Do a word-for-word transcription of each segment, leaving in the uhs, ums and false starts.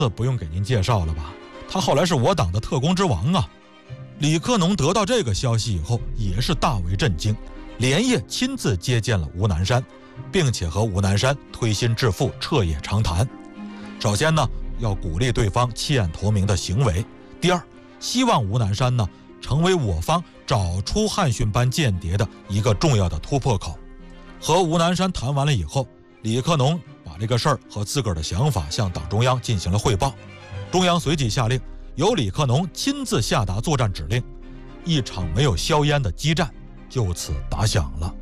这不用给您介绍了吧？他后来是我党的特工之王啊！李克农得到这个消息以后，也是大为震惊，连夜亲自接见了吴南山，并且和吴南山推心置腹，彻夜长谈。首先呢，要鼓励对方弃暗投明的行为；第二，希望吴南山呢成为我方找出汉训班间谍的一个重要的突破口。和吴南山谈完了以后，李克农把这个事儿和自个儿的想法向党中央进行了汇报。中央随即下令，由李克农亲自下达作战指令，一场没有硝烟的激战就此打响了。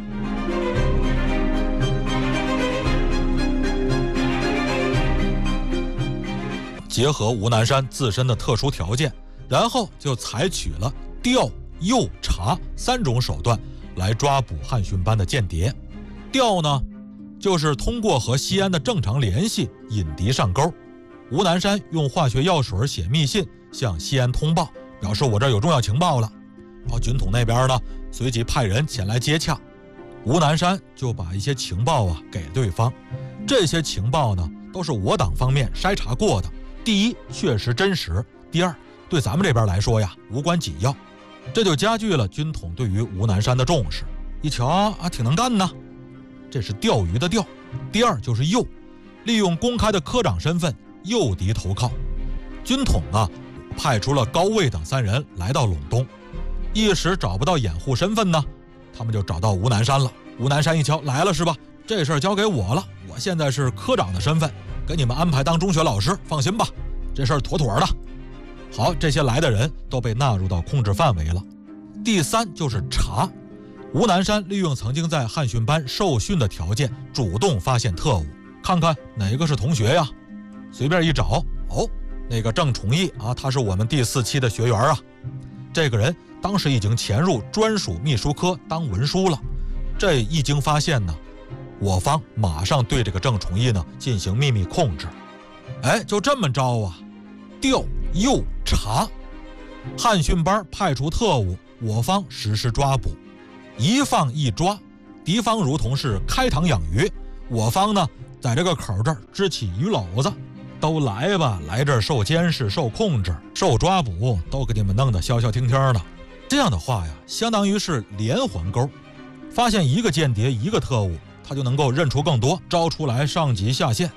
结合吴南山自身的特殊条件，然后就采取了调、诱、查三种手段来抓捕汉训班的间谍。调呢，就是通过和西安的正常联系引敌上钩。吴南山用化学药水写密信向西安通报，表示我这儿有重要情报了。然后军统那边呢，随即派人前来接洽。吴南山就把一些情报啊给对方，这些情报呢都是我党方面筛查过的。第一，确实真实；第二，对咱们这边来说呀无关紧要。这就加剧了军统对于吴南山的重视。一瞧啊，挺能干呢，这是钓鱼的钓。第二就是诱，利用公开的科长身份诱敌投靠。军统啊派出了高卫等三人来到陇东，一时找不到掩护身份呢，他们就找到吴南山了。吴南山一瞧，来了是吧？这事儿交给我了，我现在是科长的身份，给你们安排当中学老师，放心吧，这事儿妥妥的。好，这些来的人都被纳入到控制范围了。第三就是查，吴南山利用曾经在汉训班受训的条件，主动发现特务，看看哪个是同学呀？随便一找，哦，那个郑崇义啊，他是我们第四期的学员啊。这个人当时已经潜入专属秘书科当文书了。这一经发现呢，我方马上对这个郑崇义呢进行秘密控制。哎，就这么着啊，调、诱、查，汉训班派出特务，我方实施抓捕，一放一抓，敌方如同是开膛养鱼，我方呢在这个口这儿支起鱼篓子，都来吧，来这儿受监视、受控制、受抓捕，都给你们弄得消消停停的。这样的话呀，相当于是连环钩，发现一个间谍、一个特务，他就能够认出更多，招出来上级下线。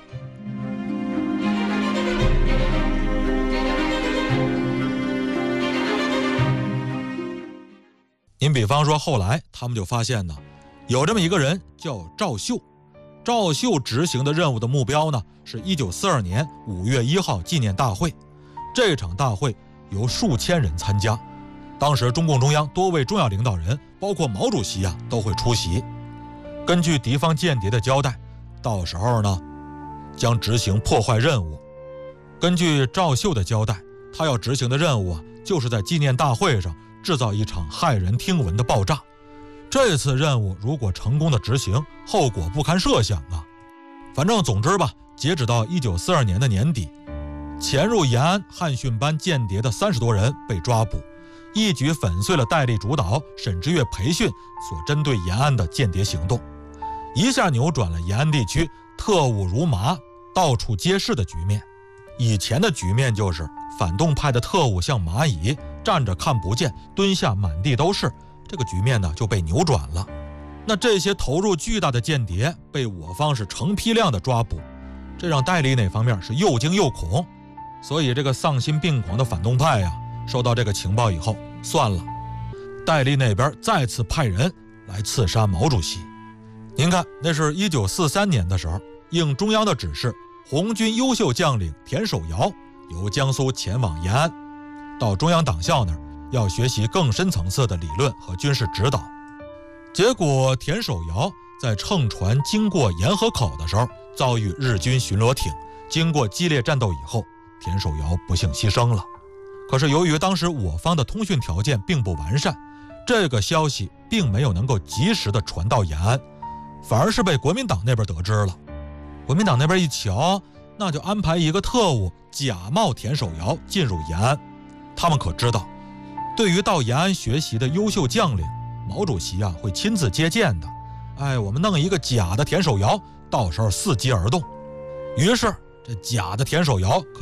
您比方说后来他们就发现呢，有这么一个人叫赵秀。赵秀执行的任务的目标呢，是一九四二年五月一号纪念大会。这场大会由数千人参加，当时中共中央多位重要领导人，包括毛主席啊，都会出席。根据敌方间谍的交代，到时候呢，将执行破坏任务。根据赵秀的交代，他要执行的任务啊，就是在纪念大会上制造一场骇人听闻的爆炸。这次任务如果成功的执行，后果不堪设想啊！反正总之吧，截止到一九四二年的年底，潜入延安汉训班间谍的三十多人被抓捕，一举粉碎了戴笠主导、沈之岳培训所针对延安的间谍行动，一下扭转了延安地区特务如麻、到处皆是的局面。以前的局面就是反动派的特务像蚂蚁，站着看不见，蹲下满地都是。这个局面呢就被扭转了。那这些投入巨大的间谍被我方是成批量的抓捕，这让戴笠那方面是又惊又恐。所以这个丧心病狂的反动派呀，收到这个情报以后，算了，戴笠那边再次派人来刺杀毛主席。您看，那是一九四三年的时候，应中央的指示，红军优秀将领田守尧由江苏前往延安，到中央党校那儿要学习更深层次的理论和军事指导。结果田守尧在乘船经过沿河口的时候，遭遇日军巡逻艇，经过激烈战斗以后，田守尧不幸牺牲了。可是由于当时我方的通讯条件并不完善，这个消息并没有能够及时的传到延安，反而是被国民党那边得知了。国民党那边一瞧，那就安排一个特务假冒田守尧进入延安。他们可知道，对于到延安学习的优秀将领，毛主席啊会亲自接见的。哎，我们弄一个假的田守尧，到时候伺机而动。于是这假的田守尧可